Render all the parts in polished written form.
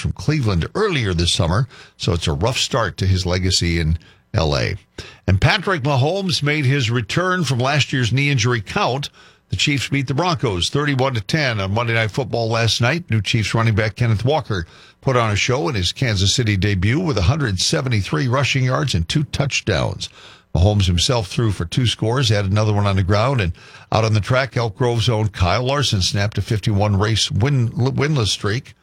from Cleveland earlier this summer, so it's a rough start to his legacy in L.A. And Patrick Mahomes made his return from last year's knee injury count. The Chiefs beat the Broncos 31-10 on Monday Night Football last night. New Chiefs running back Kenneth Walker put on a show in his Kansas City debut with 173 rushing yards and 2 touchdowns. Mahomes himself threw for 2 scores, had another one on the ground, and out on the track, Elk Grove's own Kyle Larson snapped a 51-race winless streak.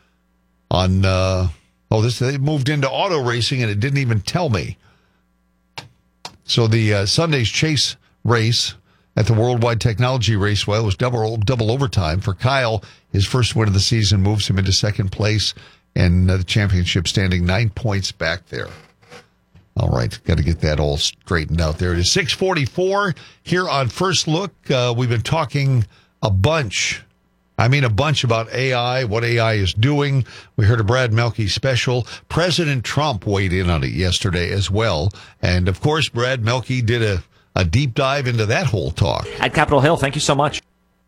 They moved into auto racing, and it didn't even tell me. So the Sunday's chase race at the Worldwide Technology Raceway was double overtime. For Kyle, his first win of the season moves him into second place, and the championship standing 9 points back there. All right, got to get that all straightened out there. It is 6:44 here on First Look. We've been talking a bunch about AI, what AI is doing. We heard a Brad Melke special. President Trump weighed in on it yesterday as well. And, of course, Brad Melke did a deep dive into that whole talk. At Capitol Hill, thank you so much.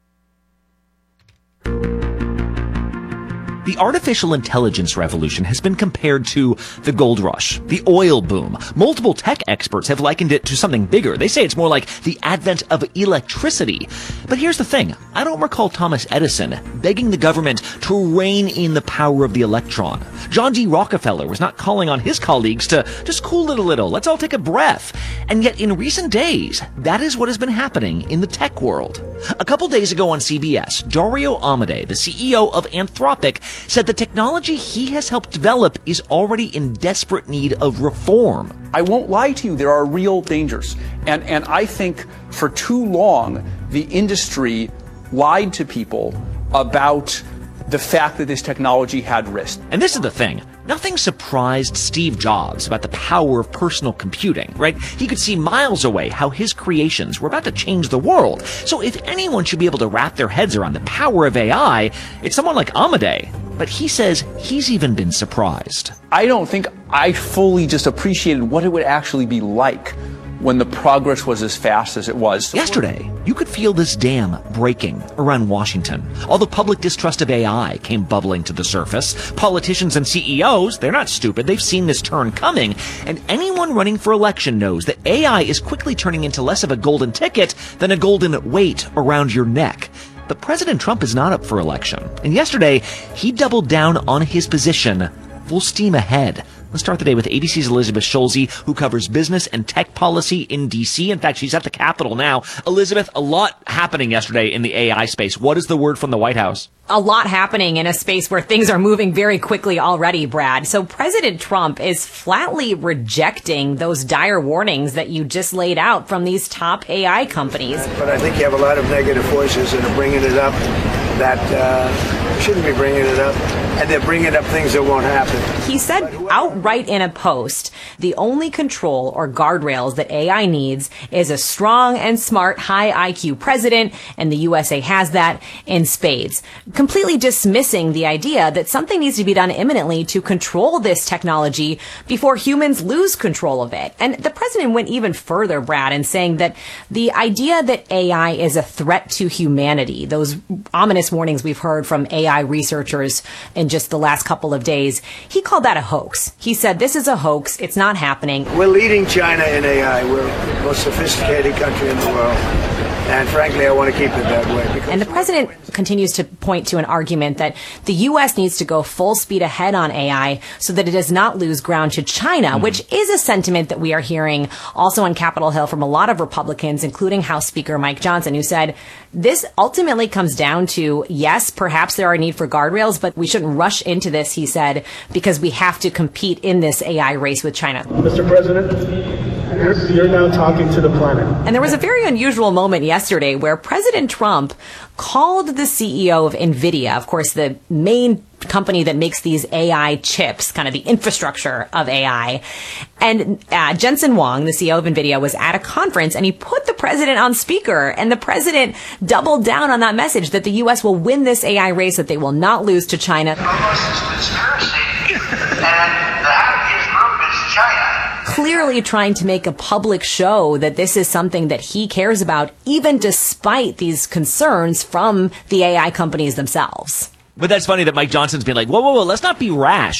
The artificial intelligence revolution has been compared to the gold rush, the oil boom. Multiple tech experts have likened it to something bigger. They say it's more like the advent of electricity. But here's the thing. I don't recall Thomas Edison begging the government to rein in the power of the electron. John D. Rockefeller was not calling on his colleagues to just cool it a little. Let's all take a breath. And yet in recent days, that is what has been happening in the tech world. A couple days ago on CBS, Dario Amodei, the CEO of Anthropic, said the technology he has helped develop is already in desperate need of reform. I won't lie to you, there are real dangers. And I think for too long, the industry lied to people about the fact that this technology had risk. And this is the thing. Nothing surprised Steve Jobs about the power of personal computing, right? He could see miles away how his creations were about to change the world. So if anyone should be able to wrap their heads around the power of AI, it's someone like Amodei. But he says he's even been surprised. I don't think I fully just appreciated what it would actually be like when the progress was as fast as it was. Yesterday, you could feel this dam breaking around Washington. All the public distrust of AI came bubbling to the surface. Politicians and CEOs, they're not stupid. They've seen this turn coming. And anyone running for election knows that AI is quickly turning into less of a golden ticket than a golden weight around your neck. But President Trump is not up for election. And yesterday, he doubled down on his position, full steam ahead. Let's start the day with ABC's Elizabeth Schulze, who covers business and tech policy in D.C. In fact, she's at the Capitol now. Elizabeth, a lot happening yesterday in the AI space. What is the word from the White House? A lot happening in a space where things are moving very quickly already, Brad. So President Trump is flatly rejecting those dire warnings that you just laid out from these top AI companies. But I think you have a lot of negative voices that are bringing it up that shouldn't be bringing it up, and they're bringing up things that won't happen. He said outright in a post, the only control or guardrails that AI needs is a strong and smart, high IQ president, and the USA has that in spades. Completely dismissing the idea that something needs to be done imminently to control this technology before humans lose control of it. And the president went even further, Brad, in saying that the idea that AI is a threat to humanity, those ominous warnings we've heard from AI researchers in just the last couple of days, he called that a hoax. He said, this is a hoax. It's not happening. We're leading China in AI. We're the most sophisticated country in the world. And frankly, I want to keep it that way. And the president continues to point to an argument that the U.S. needs to go full speed ahead on AI so that it does not lose ground to China, which is a sentiment that we are hearing also on Capitol Hill from a lot of Republicans, including House Speaker Mike Johnson, who said this ultimately comes down to, yes, perhaps there are a need for guardrails, but we shouldn't rush into this, he said, because we have to compete in this AI race with China. Mr. President, you're now talking to the planet. And there was a very unusual moment yesterday where President Trump called the CEO of NVIDIA, of course, the main company that makes these AI chips, kind of the infrastructure of AI. And Jensen Huang, the CEO of NVIDIA, was at a conference and he put the president on speaker. And the president doubled down on that message that the U.S. will win this AI race, that they will not lose to China. Clearly trying to make a public show that this is something that he cares about, even despite these concerns from the AI companies themselves. But that's funny that Mike Johnson's been like, whoa, let's not be rash.